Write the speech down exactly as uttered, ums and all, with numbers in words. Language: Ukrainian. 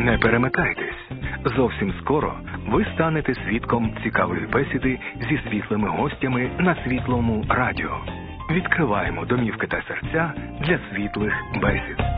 Не перемикайтесь. Зовсім скоро ви станете свідком цікавої бесіди зі світлими гостями на Світлому радіо. Відкриваємо домівки та серця для світлих бесід.